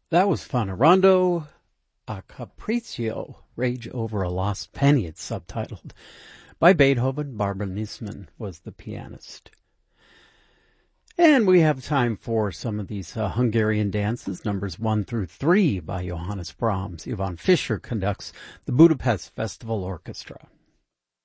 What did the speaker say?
That was fun. A Rondo a Capriccio, Rage Over a Lost Penny, it's subtitled. By Beethoven. Barbara Niesman was the pianist. And we have time for some of these Hungarian dances, numbers 1 through 3 by Johannes Brahms. Yvonne Fischer conducts the Budapest Festival Orchestra.